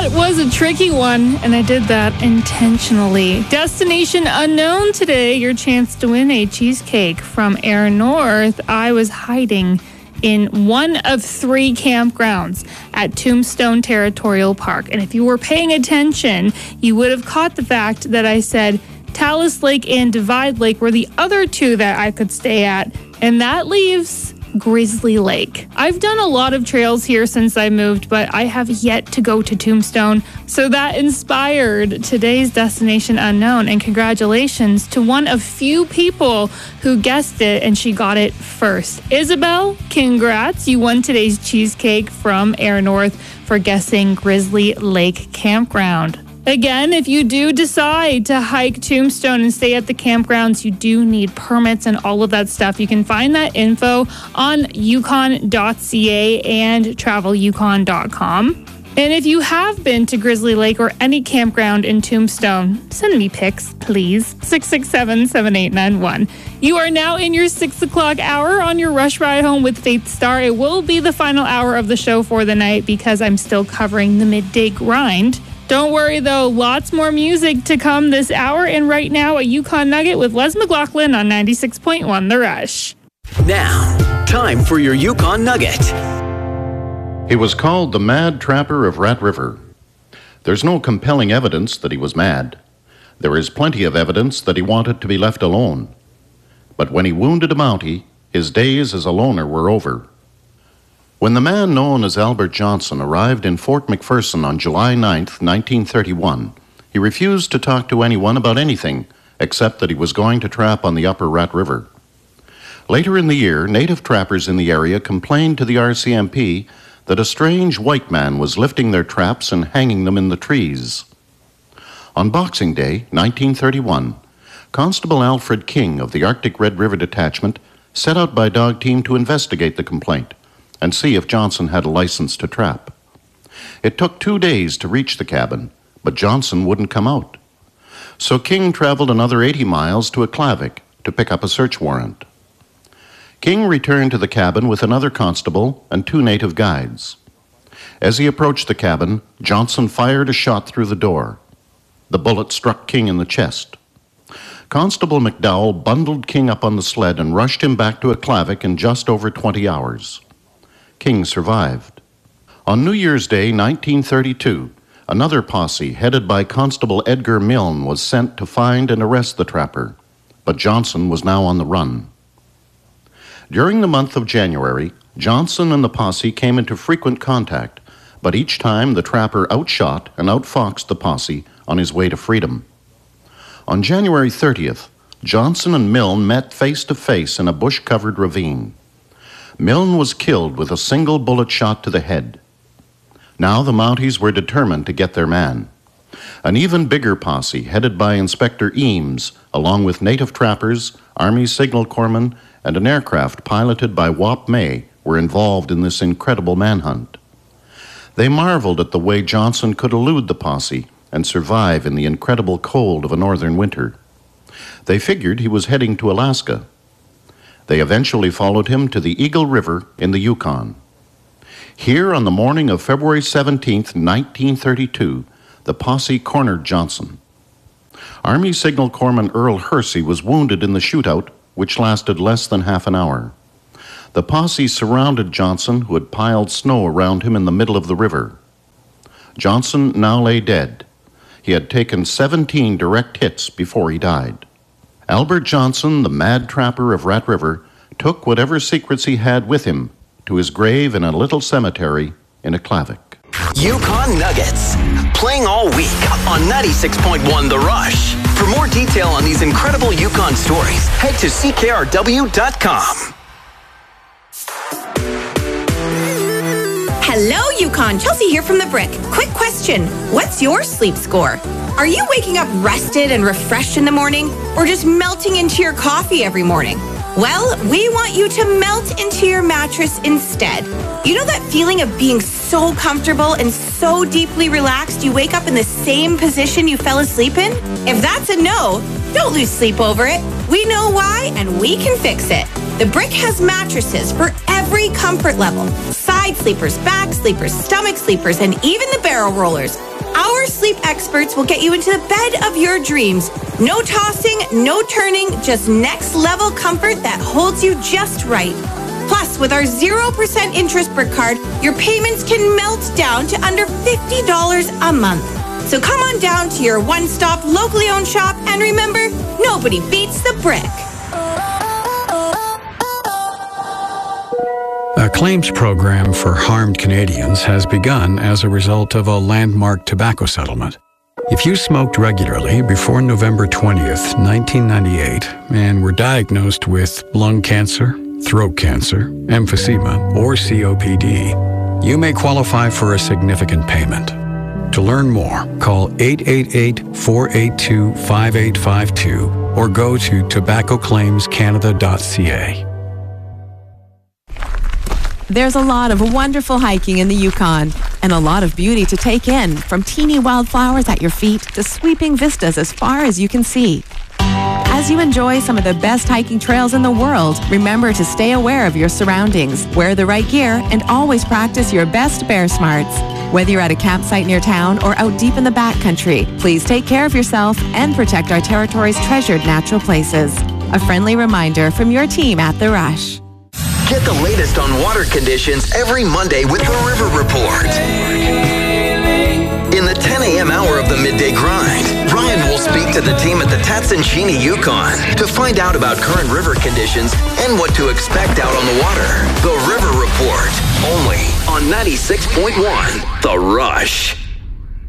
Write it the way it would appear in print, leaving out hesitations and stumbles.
That was a tricky one, and I did that intentionally. Destination unknown today, your chance to win a cheesecake from Air North. I was hiding in one of 3 campgrounds at Tombstone Territorial Park. And if you were paying attention, you would have caught the fact that I said Talus Lake and Divide Lake were the other 2 that I could stay at. And that leaves Grizzly Lake. I've done a lot of trails here since I moved, but I have yet to go to Tombstone. So that inspired today's Destination Unknown. And congratulations to one of few people who guessed it, and she got it first. Isabel, congrats. You won today's cheesecake from Air North for guessing Grizzly Lake Campground. Again, if you do decide to hike Tombstone and stay at the campgrounds, you do need permits and all of that stuff. You can find that info on yukon.ca and travelyukon.com. And if you have been to Grizzly Lake or any campground in Tombstone, send me pics, please. 667-7891. You are now in your 6 o'clock hour on your Rush Ride Home with Faith Star. It will be the final hour of the show for the night because I'm still covering the midday grind. Don't worry, though, lots more music to come this hour. And right now, a Yukon Nugget with Les McLaughlin on 96.1 The Rush. Now, time for your Yukon Nugget. He was called the Mad Trapper of Rat River. There's no compelling evidence that he was mad. There is plenty of evidence that he wanted to be left alone. But when he wounded a Mountie, his days as a loner were over. When the man known as Albert Johnson arrived in Fort McPherson on July 9th, 1931, he refused to talk to anyone about anything except that he was going to trap on the upper Rat River. Later in the year, native trappers in the area complained to the RCMP that a strange white man was lifting their traps and hanging them in the trees. On Boxing Day, 1931, Constable Alfred King of the Arctic Red River Detachment set out by dog team to investigate the complaint and see if Johnson had a license to trap. It took 2 days to reach the cabin, but Johnson wouldn't come out. So King traveled another 80 miles to Aklavik to pick up a search warrant. King returned to the cabin with another constable and 2 native guides. As he approached the cabin, Johnson fired a shot through the door. The bullet struck King in the chest. Constable McDowell bundled King up on the sled and rushed him back to Aklavik in just over 20 hours. King survived. On New Year's Day, 1932, another posse headed by Constable Edgar Milne was sent to find and arrest the trapper, but Johnson was now on the run. During the month of January, Johnson and the posse came into frequent contact, but each time the trapper outshot and outfoxed the posse on his way to freedom. On January 30th, Johnson and Milne met face to face in a bush-covered ravine. Milne was killed with a single bullet shot to the head. Now the Mounties were determined to get their man. An even bigger posse, headed by Inspector Eames, along with native trappers, Army signal corpsmen, and an aircraft piloted by Wap May, were involved in this incredible manhunt. They marveled at the way Johnson could elude the posse and survive in the incredible cold of a northern winter. They figured he was heading to Alaska. They eventually followed him to the Eagle River in the Yukon. Here on the morning of February 17th, 1932, the posse cornered Johnson. Army Signal Corpsman Earl Hersey was wounded in the shootout, which lasted less than half an hour. The posse surrounded Johnson, who had piled snow around him in the middle of the river. Johnson now lay dead. He had taken 17 direct hits before he died. Albert Johnson, the Mad Trapper of Rat River, took whatever secrets he had with him to his grave in a little cemetery in Aklavik. Yukon Nuggets, playing all week on 96.1 The Rush. For more detail on these incredible Yukon stories, head to ckrw.com. Hello, Yukon. Chelsea here from The Brick. Quick question. What's your sleep score? Are you waking up rested and refreshed in the morning, or just melting into your coffee every morning? Well, we want you to melt into your mattress instead. You know that feeling of being so comfortable and so deeply relaxed you wake up in the same position you fell asleep in? If that's a no, don't lose sleep over it. We know why, and we can fix it. The Brick has mattresses for every comfort level. Side sleepers, back sleepers, stomach sleepers, and even the barrel rollers. Our sleep experts will get you into the bed of your dreams. No tossing, no turning, just next level comfort that holds you just right. Plus, with our 0% interest brick card, your payments can melt down to under $50 a month. So come on down to your one-stop locally owned shop, and remember, nobody beats the brick. A claims program for harmed Canadians has begun as a result of a landmark tobacco settlement. If you smoked regularly before November 20th, 1998, and were diagnosed with lung cancer, throat cancer, emphysema, or COPD, you may qualify for a significant payment. To learn more, call 888-482-5852 or go to tobaccoclaimscanada.ca. There's a lot of wonderful hiking in the Yukon and a lot of beauty to take in, from teeny wildflowers at your feet to sweeping vistas as far as you can see. As you enjoy some of the best hiking trails in the world, remember to stay aware of your surroundings, wear the right gear, and always practice your best bear smarts. Whether you're at a campsite near town or out deep in the backcountry, please take care of yourself and protect our territory's treasured natural places. A friendly reminder from your team at The Rush. Get the latest on water conditions every Monday with the River Report. In the 10 a.m. hour of the midday grind, Ryan will speak to the team at the Tatsunshini Yukon to find out about current river conditions and what to expect out on the water. The River Report, only on 96.1 The Rush.